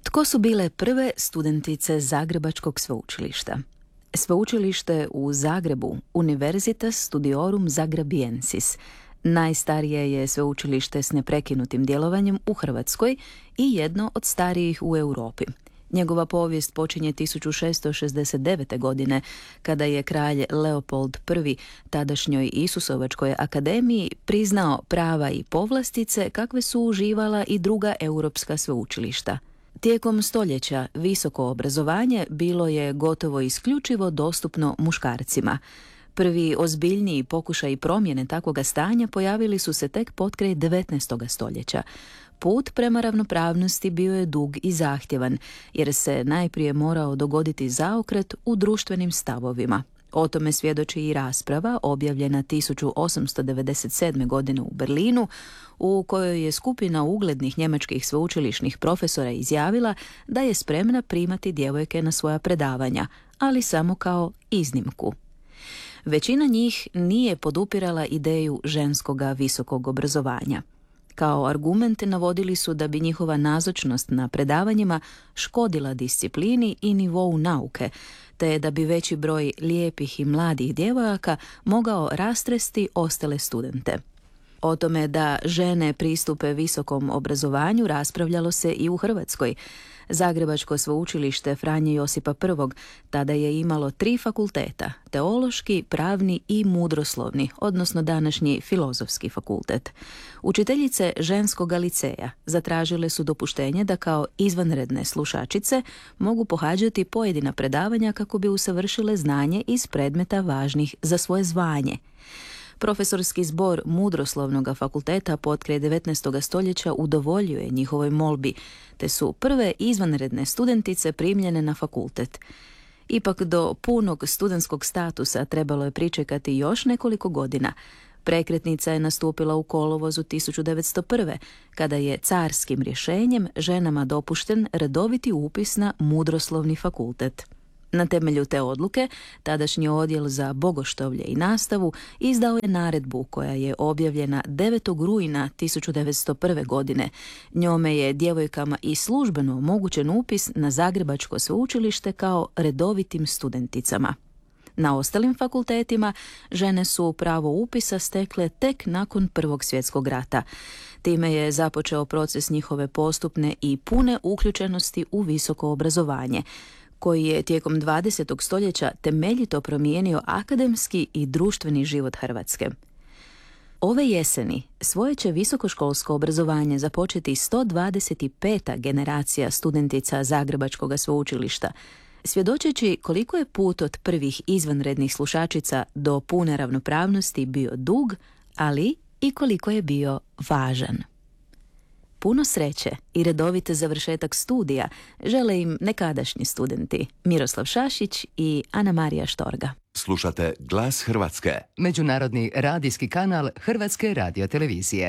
Tko su bile prve studentice Zagrebačkog sveučilišta? Sveučilište u Zagrebu, Universitas Studiorum Zagrabiensis, najstarije je sveučilište s neprekinutim djelovanjem u Hrvatskoj i jedno od starijih u Europi. Njegova povijest počinje 1669. godine, kada je kralj Leopold I tadašnjoj Isusovačkoj akademiji priznao prava i povlastice kakve su uživala i druga europska sveučilišta. Tijekom stoljeća visoko obrazovanje bilo je gotovo isključivo dostupno muškarcima. Prvi ozbiljniji pokušaji promjene takvoga stanja pojavili su se tek potkraj 19. stoljeća. Put prema ravnopravnosti bio je dug i zahtjevan, jer se najprije morao dogoditi zaokret u društvenim stavovima. O tome svjedoči i rasprava objavljena 1897. godine u Berlinu, u kojoj je skupina uglednih njemačkih sveučilišnih profesora izjavila da je spremna primati djevojke na svoja predavanja, ali samo kao iznimku. Većina njih nije podupirala ideju ženskoga visokog obrazovanja. Kao argument navodili su da bi njihova nazočnost na predavanjima škodila disciplini i nivou nauke, te da bi veći broj lijepih i mladih djevojaka mogao rastresti ostale studente. O tome da žene pristupe visokom obrazovanju raspravljalo se i u Hrvatskoj. Zagrebačko sveučilište Franje Josipa I tada je imalo 3 fakulteta, teološki, pravni i mudroslovni, odnosno današnji filozofski fakultet. Učiteljice ženskoga liceja zatražile su dopuštenje da kao izvanredne slušačice mogu pohađati pojedina predavanja kako bi usavršile znanje iz predmeta važnih za svoje zvanje. Profesorski zbor Mudroslovnog fakulteta potkraj 19. stoljeća udovoljio je njihovoj molbi, te su prve izvanredne studentice primljene na fakultet. Ipak do punog studentskog statusa trebalo je pričekati još nekoliko godina. Prekretnica je nastupila u kolovozu 1901. kada je carskim rješenjem ženama dopušten redoviti upis na Mudroslovni fakultet. Na temelju te odluke, tadašnji odjel za bogoštovlje i nastavu izdao je naredbu koja je objavljena 9. rujna 1901. godine. Njome je djevojkama i službeno omogućen upis na Zagrebačko sveučilište kao redovitim studenticama. Na ostalim fakultetima žene su pravo upisa stekle tek nakon Prvog svjetskog rata. Time je započeo proces njihove postupne i pune uključenosti u visoko obrazovanje, koji je tijekom 20. stoljeća temeljito promijenio akademski i društveni život Hrvatske. Ove jeseni svoje će visokoškolsko obrazovanje započeti 125. generacija studentica Zagrebačkog sveučilišta, svjedočeći koliko je put od prvih izvanrednih slušačica do pune ravnopravnosti bio dug, ali i koliko je bio važan. Puno sreće i redovit završetak studija žele im nekadašnji studenti Miroslav Šašić i Ana Marija Štorga. Slušate Glas Hrvatske, međunarodni radijski kanal Hrvatske radiotelevizije.